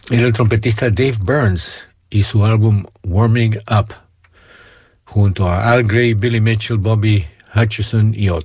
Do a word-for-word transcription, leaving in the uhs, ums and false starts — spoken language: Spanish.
era el trompetista Dave Burns y su álbum Warming Up, junto a Al Gray, Billy Mitchell, Bobby Hutcherson y otros.